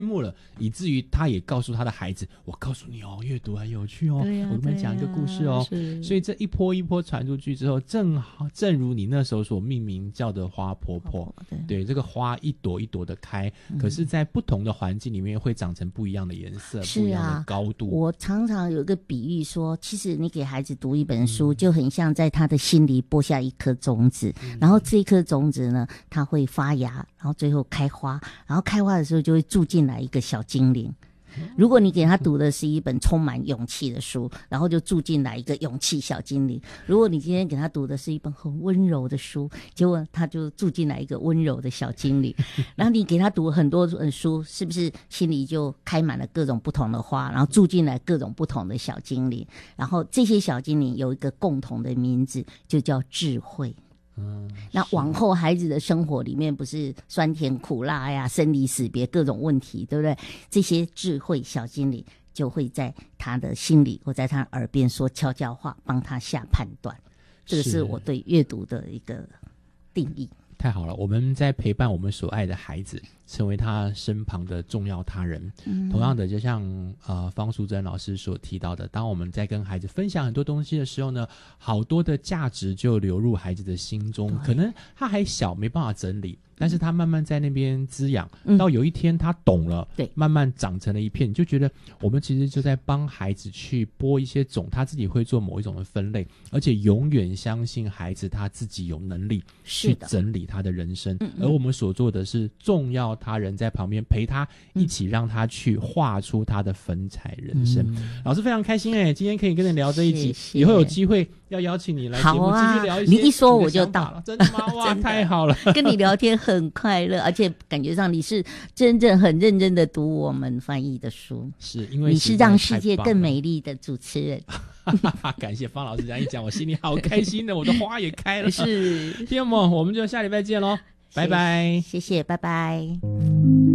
目了，以至于他也告诉他的孩子，我告诉你哦，阅读很有趣哦，我跟你们讲一个故事哦。所以这一波一波传出去之后，正如你那时候所命名叫的花婆婆，对，这个花一朵一朵的开，可是在不同的环境里面会长成不一样的颜色，不一样的高度。 我常常有一个比喻说，其实你给孩子读一本书，就很像在他的心里播下一颗种子，然后这一颗种子呢，它会发芽，然后最后开花，然后开花的时候就会住进来一个小精灵。如果你给他读的是一本充满勇气的书，然后就住进来一个勇气小精灵。如果你今天给他读的是一本很温柔的书，结果他就住进来一个温柔的小精灵。然后你给他读很多本书，是不是心里就开满了各种不同的花，然后住进来各种不同的小精灵，然后这些小精灵有一个共同的名字，就叫智慧。那往后孩子的生活里面不是酸甜苦辣呀、生离死别各种问题，对不对？这些智慧小精灵就会在他的心里或在他耳边说悄悄话，帮他下判断。这个是我对阅读的一个定义。 太好了，我们在陪伴我们所爱的孩子，成为他身旁的重要他人。同样的，就像方淑珍老师所提到的，当我们在跟孩子分享很多东西的时候呢，好多的价值就流入孩子的心中。可能他还小，没办法整理，但是他慢慢在那边滋养，到有一天他懂了，对，慢慢长成了一片，你就觉得我们其实就在帮孩子去播一些种，他自己会做某一种的分类，而且永远相信孩子他自己有能力去整理他的人生。而我们所做的是重要他人在旁边陪他一起让他去画出他的粉彩人生。老师非常开心今天可以跟你聊这一集，以后有机会要邀请你来节目继续聊一些。 你一说我就到了， 真的吗？哇，太好了， 跟你聊天很快乐，而且感觉上你是真正很认真的读我们翻译的书， 是因为你是让世界更美丽的主持人。 感谢方老师这样一讲，我心里好开心的，我的花也开了。 是， 听众们，我们就下礼拜见咯，拜拜。 谢谢，拜拜。